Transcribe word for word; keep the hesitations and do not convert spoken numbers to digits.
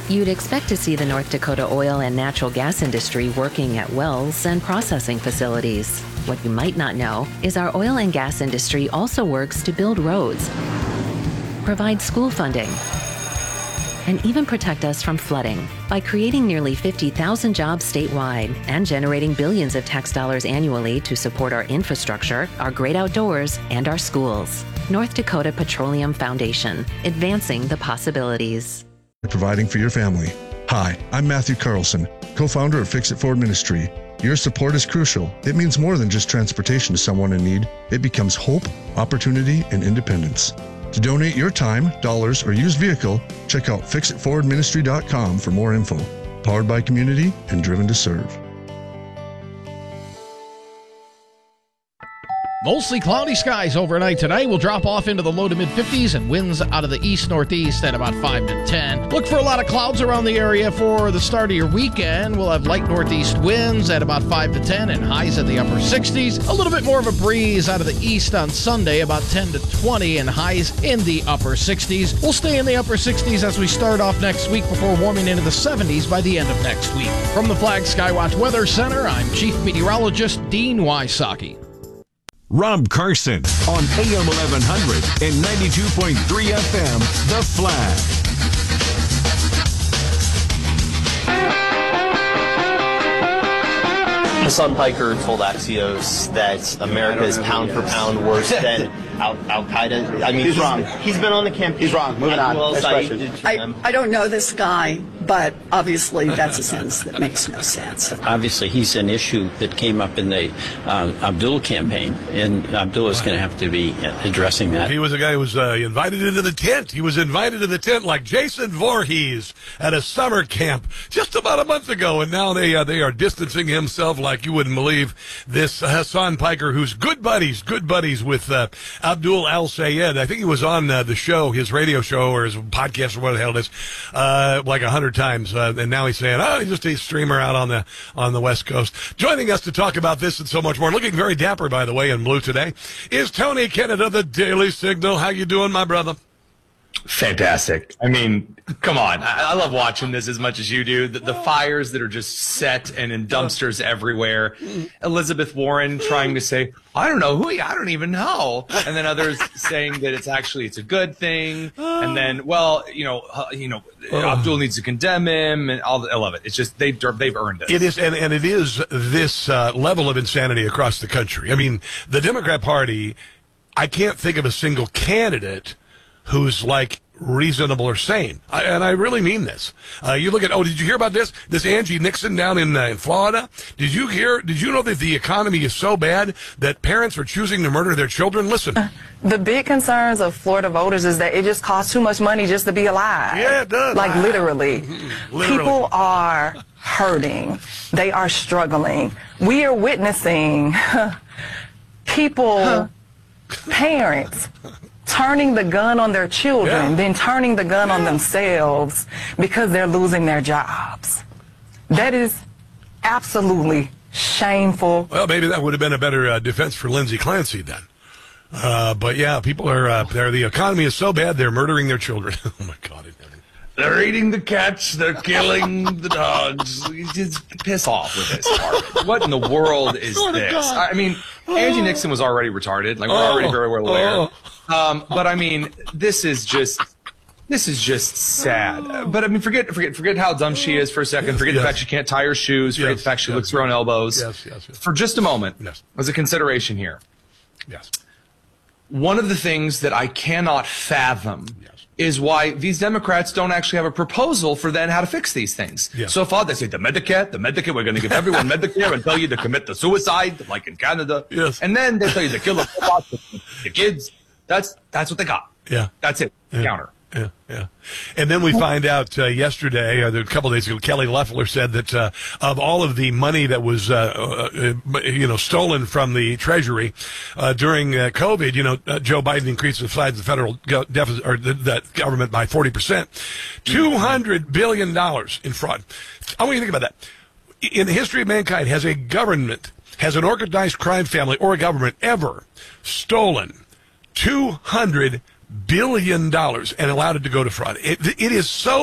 You'd expect to see the North Dakota oil and natural gas industry working at wells and processing facilities. What you might not know is our oil and gas industry also works to build roads, provide school funding, and even protect us from flooding by creating nearly fifty thousand jobs statewide and generating billions of tax dollars annually to support our infrastructure, our great outdoors, and our schools. North Dakota Petroleum Foundation, advancing the possibilities. Providing for your family. Hi, I'm Matthew Carlson, co-founder of Fix It Forward Ministry. Your support is crucial. It means more than just transportation to someone in need. It becomes hope, opportunity, and independence. To donate your time, dollars, or used vehicle, check out fix it forward ministry dot com for more info. Powered by community and driven to serve. Mostly cloudy skies overnight today. We'll drop off into the low to mid fifties and winds out of the east-northeast at about five to ten. Look for a lot of clouds around the area for the start of your weekend. We'll have light northeast winds at about five to ten and highs in the upper sixties. A little bit more of a breeze out of the east on Sunday, about ten to twenty, and highs in the upper sixties. We'll stay in the upper sixties as we start off next week before warming into the seventies by the end of next week. From the Flag Skywatch Weather Center, I'm Chief Meteorologist Dean Wysocki. Rob Carson on A M eleven hundred and ninety-two point three F M, The Flag. Hassan Piker told Axios that America is pound for pound worse than Al, Al Qaeda. I mean, he's, he's wrong. He's been on the campaign. He's wrong. Moving on. Well, Next question. I, I don't know this guy, but obviously that's a sentence that makes no sense. Obviously, he's an issue that came up in the uh, Abdul campaign, and Abdul is going to have to be addressing that. He was a guy who was uh, invited into the tent. He was invited to the tent like Jason Voorhees at a summer camp just about a month ago, and now they uh, they are distancing himself like you wouldn't believe. This Hassan Piker, who's good buddies, good buddies with uh, Abdul Al-Sayed. I think he was on uh, the show, his radio show or his podcast or what the hell it is, uh, like a hundred times. Uh, and now he's saying, oh, he's just a streamer out on the on the West Coast. Joining us to talk about this and so much more, looking very dapper, by the way, in blue today, is Tony Kennedy of the Daily Signal. How you doing, my brother? Fantastic. I mean, come on. I, I love watching this as much as you do. The, the fires that are just set and in dumpsters everywhere. Elizabeth Warren trying to say, I don't know who he, I don't even know. And then others saying that it's actually, it's a good thing. And then, well, you know, uh, you know, Abdul needs to condemn him and all the, I love it. It's just, they've, they've earned it. It is, and, and it is this uh, level of insanity across the country. I mean, the Democrat Party, I can't think of a single candidate who's like reasonable or sane. I, and I really mean this. Uh, you look at, oh, did you hear about this? This Angie Nixon down in, uh, in Florida? Did you hear, did you know that the economy is so bad that parents are choosing to murder their children? Listen. Uh, the big concerns of Florida voters is that it just costs too much money just to be alive. Yeah, it does. Like literally. literally. People are hurting. They are struggling. We are witnessing people, huh. parents, turning the gun on their children, yeah. then turning the gun yeah. on themselves because they're losing their jobs. That is absolutely shameful. Well, maybe that would have been a better uh, defense for Lindsey Clancy then. Uh, but yeah, people are, uh, there. The economy is so bad, they're murdering their children. Oh my God. They're eating the cats, they're killing the dogs. Just piss off with this part. What in the world is oh this? I mean, Angie Nixon was already retarded. Like, we're oh, already very well aware. Oh. Um, but I mean, this is just, this is just sad. But I mean, forget, forget, forget how dumb she is for a second. Forget yes. the fact she can't tie her shoes. Forget yes. the fact she yes. looks through her own elbows. Yes, yes, yes. For just a moment, yes. as a consideration here. Yes. One of the things that I cannot fathom yes. is why these Democrats don't actually have a proposal for then how to fix these things. Yeah. So far, they say the Medicare, the Medicare, we're going to give everyone Medicare and tell you to commit the suicide, like in Canada. Yes. And then they tell you to kill the, the kids. That's that's what they got. Yeah. That's it. Yeah. Counter. Yeah, yeah. And then we find out uh, yesterday, uh, a couple of days ago, Kelly Loeffler said that uh, of all of the money that was, uh, uh, you know, stolen from the Treasury uh, during uh, COVID, you know, uh, Joe Biden increased the size of the federal go- deficit or the, the government by forty percent, two hundred billion dollars in fraud. I want you to think about that. In the history of mankind, has a government, has an organized crime family or a government ever stolen two hundred billion dollars and allowed it to go to fraud? It, it is so